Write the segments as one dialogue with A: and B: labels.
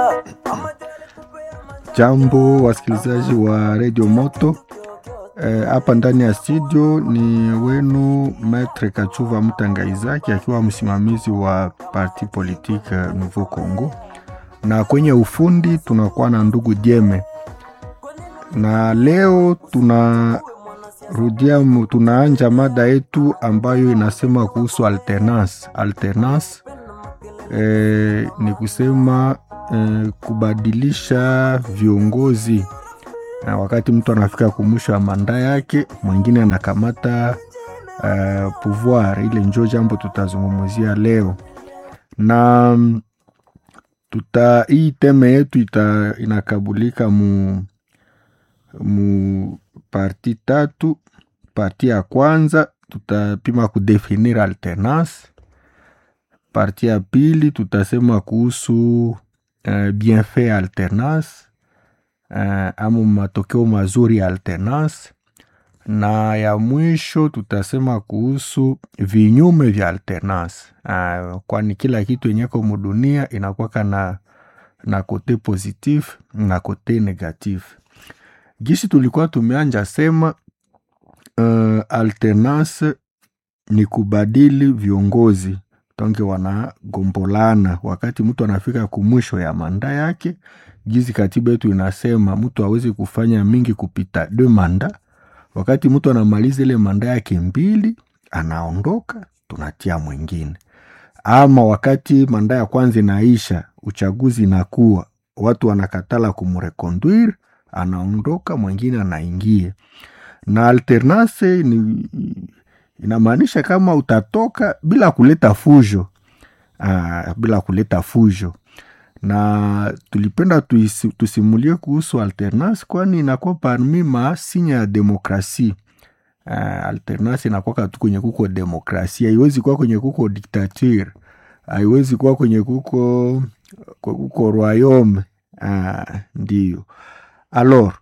A: Jambo wasikilizaji wa Radio Moto. Hapa ndani ya studio ni wenu Maitre Kachuva Mutangaizaki akiwa msimamizi wa parti politique Nouveau Congo, na kwenye ufundi tunakuwa na ndugu Dieme. Na leo tunaanja mada yetu ambayo inasema kuhusu alternance. Ni kusema kubadilisha viongozi. Na wakati mtu anafika kumwisho wa manda yake, mwingine anakamata pouvoir. Ile ndio jambo tutazungumzia leo. Na hii teme yetu inakabulika mu parti tatu. Parti ya kwanza tutapima kudefinir alternance. Parti ya pili tutasema kuhusu bienfait ya alternance, ama matokeo mazuri ya alternance, na ya mwisho tutasema kuhusu vinyume vya alternance, kwani kila kitu yenyeko mudunia inakuwa na kote positif na kote negatif. Gisi tulikuwa tumeanja sema alternance ni kubadili viongozi. Tonge wanagombolana wakati mtu anafika kumwisho ya manda yake. Gizi katiba yetu inasema mtu hawezi kufanya mingi kupita 2 manda. Wakati mtu anamaliza ile manda yake 2, anaondoka, tunatia mwingine. Ama wakati manda ya kwanza inaisha, uchaguzi inakuwa, watu wanakatala kumreconduire, anaondoka, mwingine anaingia. Na alternance inamaanisha kama utatoka bila kuleta fujo. Na tulipenda tusimulie kuhusu alternance, kwani inakuwa parmi masinya ya demokrasi. Alternance inakuwa tu kwenye kuko demokrasia, haiwezi kuwa kwenye kuko dictature, haiwezi kuwa kwenye kuko royaume. Ndio. Alors,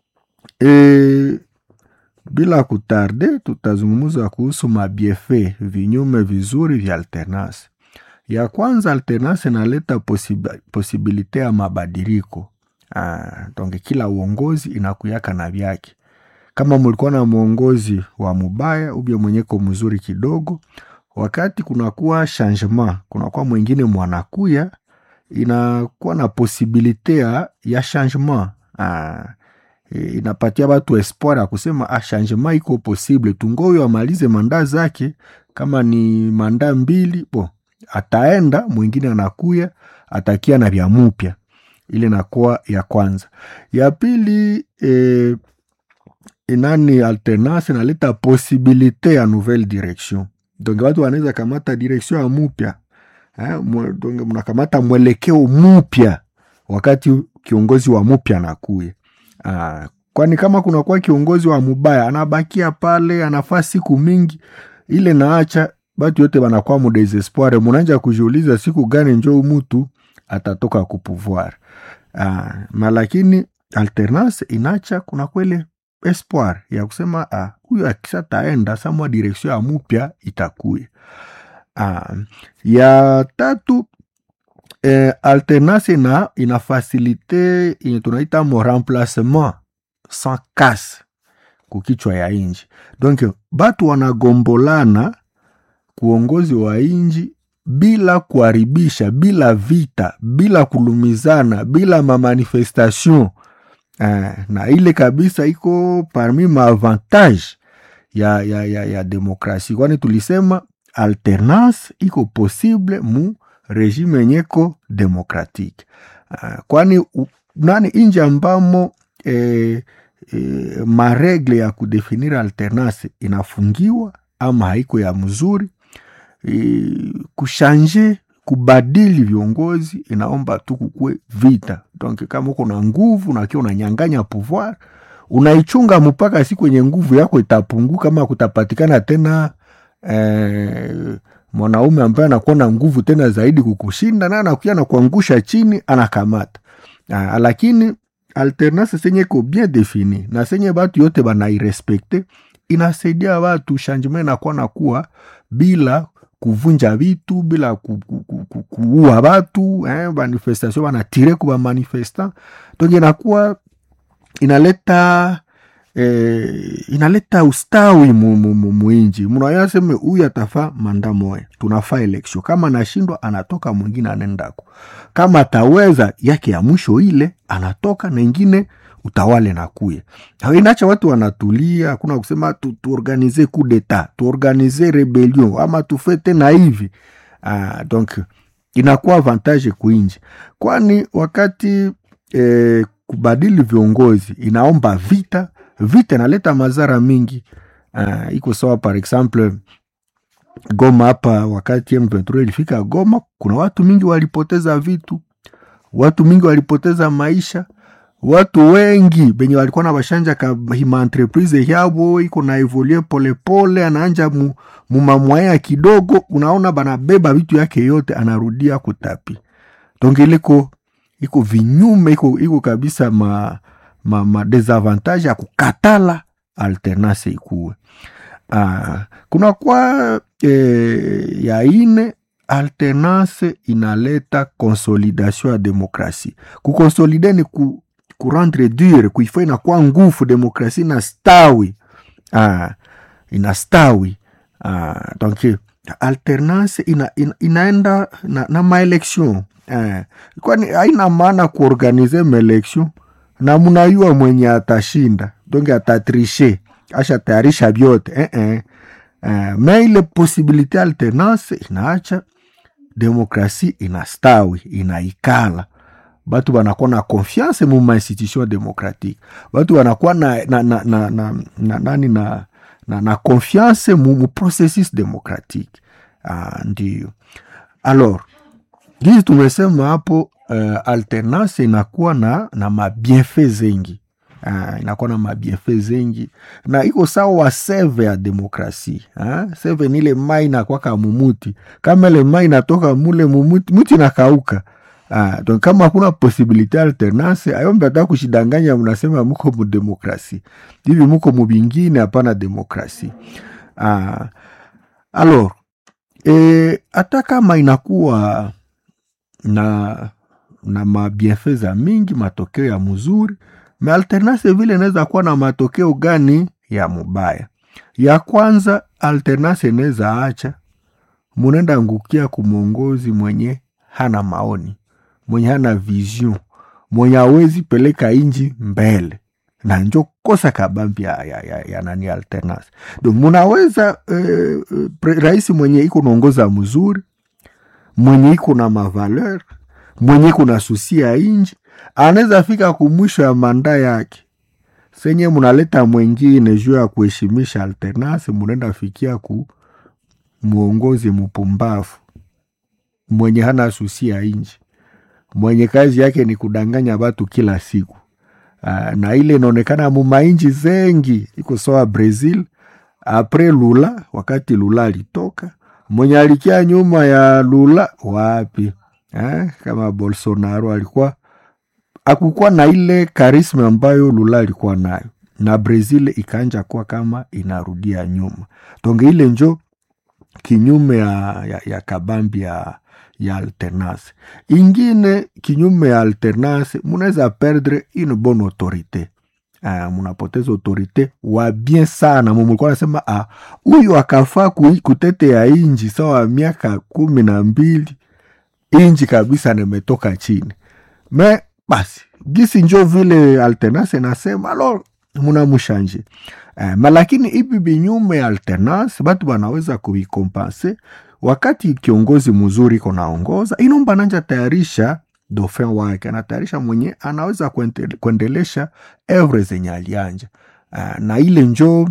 A: bila kutarde tutazungumza kuhusu mabienfait, vinyume vizuri vya alternance. Ya kwanza, alternance inaleta posibilite ya mabadiliko. Donc kila uongozi inakuyaka na vyake. Kama mulikuwa na muongozi wa mubaya ubia mwenyeko mzuri kidogo, wakati kunakuwa changement, kunakuwa mwingine mwanakuya, inakuwa na posibilite ya changement. Inapatia watu espoir ya kusema changement iko possible. Tungoyo amalize manda zake, kama ni manda 2, ataenda mwingine anakuya, atakia na vya mupya. Ile nakuwa ya kwanza. Ya pili, alternance inaleta posibilite ya nouvelle direction. Donc watu wanaweza kamata direction ya mupya. Donc mnakamata mwelekeo mupya wakati kiongozi wa mupya anakuya. Kwani kama kuna kwa kiongozi wa mubaya anabakia pale, anafaa siku mingi, ile naacha batu yote wanakuwa mu desespoir. Mnaanza kujiuliza siku gani njoo mtu atatoka ku pouvoir. Lakini alternance inacha kuna kwele espoir ya kusema huyu akisataenda samwa direction ya mupya itakuya. Ya tatu, alternance ina facilite tunaita mo remplacement sans casse kukichwa ya inji. Donc batu wanagombolana kuongozi wa inji bila kuharibisha, bila vita, bila kulumizana, bila manifestation. Na ile kabisa iko parmi ma avantage ya demokrasi. Kwani tulisema alternance iko possible mu regime nyeko demokratique. Kwani inji ambamo maregle ya kudefinir alternance inafungiwa ama haiko ya mzuri, kubadili viongozi inaomba tu kukue vita. Donc kama uko na nguvu na kio unanyanganya pouvoir, unaichunga mpaka siku kwenye nguvu yako itapunguka, kama kutapatikana tena mwanaume ambaye anakuwa na nguvu tena zaidi kukushinda, na anakuja na kuangusha chini, anakamata. Lakini alternance senye ko bien defini na senye batu yote banairespekte, inasaidia watu changement na kuwa bila kuvunja vitu, bila kuua watu, manifestation wanatire kwa manifestant. Donc inaleta ustawi muinji. Mnaweza sema huyu atafa manda moja, tunafaa election, kama anashindwa anatoka mwingine anendako, kama ataweza yake ya mwisho ile anatoka na ingine utawale na kuye. Inacha watu wanatulia, hakuna kusema tuorganize coup d'etat, tuorganize rebellion ama tufete na hivi. Donc inakuwa avantage kuinji, kwani wakati kubadili viongozi inaomba vita inaleta madhara mingi. Iko sawa, par exemple Goma hapa, wakati M23 ilifika Goma, kuna watu mingi walipoteza vitu, watu mingi walipoteza maisha, watu wengi benye walikuwa na bashanja hima entreprise yabo iko na evolue pole pole, anaanja mumamwaya kidogo, unaona banabeba vitu yake yote anarudia kutapi. Donc iko vinyume, iko kabisa ma desavantage ya kukatala alternance ikuwe. Kuna kwa ya ine, alternance inaleta consolidation ya demokrasi. Kukonsolide ni kurendre dure, kuifanya inakuwa nguvu, demokrasi inastawi. Inastawi. Donc alternance inaenda na maelection. Kwani haina maana kuorganize maelection na munayua mwenye atashinda, donc atatrishe, asha tayarisha vyote. Mais ile possibilité alternance inaacha demokrasi inastawi, inaikala. Batu wanakuwa na confiance mu institution démocratique. Batu wanakuwa na confiance mu processus démocratique. Ndiyo. Alors, hizi tumesema hapo, alternance inakuwa na mabienfait zengi. Inakuwa na mabienfait zengi. Na iko sawa seve ya demokrasi. Seve ni ile mai inakuwa kama mumuti. Kama ile mai inatoka mule mumuti, muti nakauka. Donc kama hakuna possibilité alternance, ayombe hata kushidanganya mnasema muko mu demokrasi. Hivi muko mu bingine, hapana demokrasi. Alors, hata kama inakuwa na mabienfait za mingi, matokeo ya mzuri, me alternance vile inaweza kuwa na matokeo gani ya mubaya. Ya kwanza, alternance inaweza acha munenda angukia kumongozi mwenye hana maoni, mwenye hana vision, mwenye hawezi peleka inji mbele, na njo kosa kabambi ya nani alternance. Donc munaweza rais mwenye iko naongoza mzuri, mwenye iko na mavaleur, mwenye iko na susi ya inji, anaweza fika kumwisho ya manda yake, senye munaleta mwengine juu ya kuheshimisha alternance, munenda fikia muongozi mupumbafu, mwenye hana susi ya inji, mwenye kazi yake ni kudanganya watu kila siku. Na ile inaonekana mumainji zengi, iko sawa Brazil, apres Lula, wakati Lula alitoka, mwenye alikia nyuma ya Lula wapi? Kama Bolsonaro hakukuwa na ile karisma ambayo Lula alikuwa nayo, na Brazil ikaanja kuwa kama inarudia nyuma. Tonge ile njo kinyume ya kabambi ya alternance. Ingine kinyume ya alternance, munaweza perdre une bonne autorité. Munapoteza autorité wa bien sana. Mulikuwa nasema huyu akafaa kutete ya inji sawa miaka 12, inji kabisa nimetoka chini. Me basi gisi njo vile alternance nasema, alors munamushanje. Malakini ibi binyume alternance, batu wanaweza kuikompense. Wakati kiongozi mzuri konaongoza, inomba nanja tayarisha dauphin wake, anatayarisha mwenye anaweza kuendelesha evre zenye alianja. Na ile njo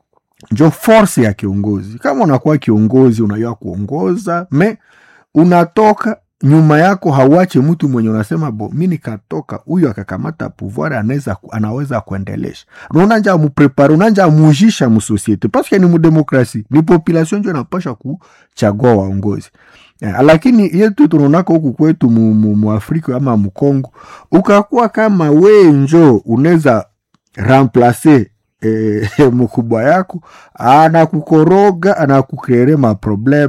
A: force ya kiongozi. Kama unakuwa kiongozi, unayua kuongoza, me unatoka nyuma yako hawache mtu mwenye unasema mimi nikatoka, huyu akakamata pouvoir anaweza kuendelesha. Unanja muprepare, unanja mujisha mu societe, parce que ni mu demokrasi, ni population ndio inapasha kuchagua waongozi. Lakini yetu tunonaka huku kwetu mu Afrika ama mu Kongo, ukakuwa kama we njo unaweza remplacer mkubwa yako, anakukoroga, anakukrere ma probleme,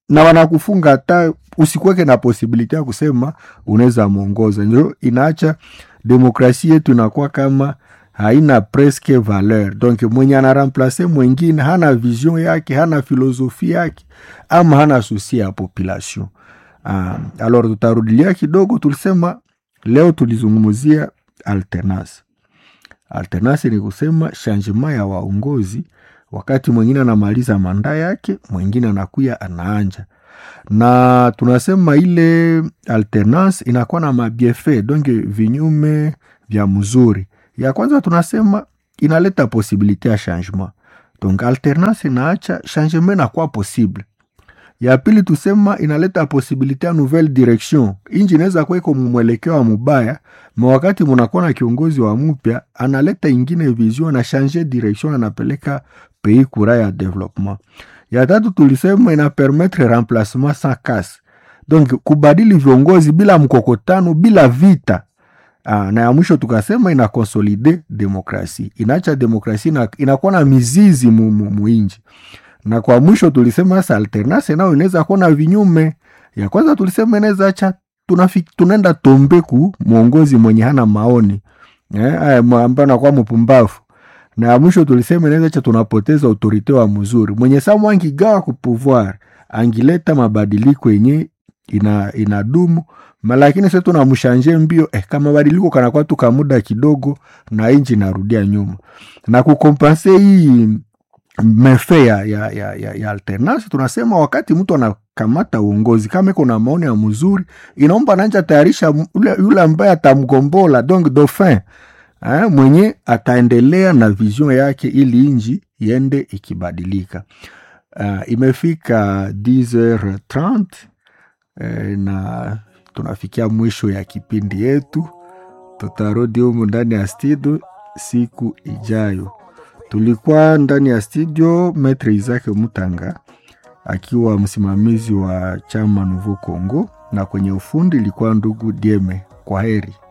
A: na wanakufunga hata usikuweke na possibility ya kusema unaweza muongoza. Ndio inaacha demokrasia yetu inakuwa kama haina presque valeur. Donc mwenye ana remplacer mwingine hana vision yake, hana filosofia yake, ama hana souci ya population. Alors tutarudilia kidogo, tulisema leo tulizungumzia alternance. Alternance ni kusema changement ya waongozi, wakati mwingine anamaliza manda yake, mwingine anakuya anaanja. Na tunasema ile alternance inakuwa na mabienfait, donc vinyume vya mzuri. Ya kwanza tunasema inaleta possibilité ya changement. Donc alternance inaacha changement na kwa possible. Ya pili tusema inaleta possibilité ya nouvelle direction. Inji inaweza kuwa iko mwelekeo wa mubaya, na wakati mnakuwa na kiongozi wa mpya analeta ingine vision na changer direction, anapeleka pays kura ya development. Ya tatu tulisema ina permettre remplacement sans casse. Donc kubadili viongozi bila mkokotano, bila vita. Na ya mwisho tukasema ina consolide demokrasi. Inaacha demokrasi inakuwa na mizizi muinji. Na kwa mwisho tulisema sasa alternance nao inaweza kuwa na vinyume. Ya kwanza tulisema inaweza acha tunaenda tombe ku muongozi mwenye hana maoni. Ambaye anakuwa mpumbavu. Na ya mwisho tulisema inaweza acha tunapoteza autorite wa mzuri. Mwenye samu angigawa ku pouvoir, angileta mabadiliko yenye inadumu, lakini sasa tunamshanje mbio kama mabadiliko kana kwa tu muda kidogo na inji narudia nyuma. Na kukompense hii mefe ya alternance tunasema wakati mtu anakamata uongozi kama iko na maoni ya mzuri, inaomba anaanza tayarisha yule ambaye atamgombola, donc dauphin mwenye ataendelea na vision yake ili inji iende ikibadilika. Imefika 10h30 na tunafikia mwisho ya kipindi yetu. Tutarudi humu ndani ya studio siku ijayo. Tulikuwa ndani ya studio Maître Isaac Mutanga akiwa msimamizi wa chama Nouveau Congo, na kwenye ufundi ilikuwa ndugu Dieme. Kwaheri.